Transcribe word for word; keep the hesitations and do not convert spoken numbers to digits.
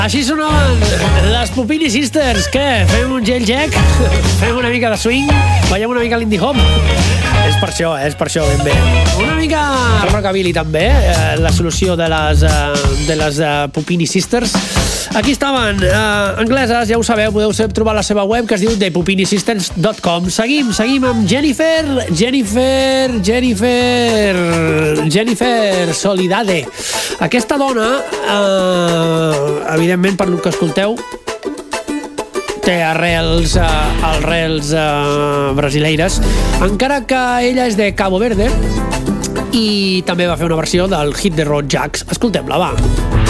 Així sonaven les Pupini Sisters. Què? Fem un gel jack? Fem una mica de swing? Veiem una mica l'indie hop? És per això, eh? és per això, ben bé. Una mica rockabilly també, eh? la solució de les, uh, de les uh, Pupini Sisters. Aquí estaven, uh, angleses, ja ho sabeu, podeu trobar la seva web que es diu the pupini sisters dot com. Seguim, seguim amb Jennifer, Jennifer, Jennifer, Jennifer Solidade. Aquesta dona, uh, evidentment, per lo que escolteu, té arrels, uh, arrels uh, brasileires, encara que ella és de Cabo Verde i també va fer una versió del hit de Ron Jacks. Escoltem-la, va.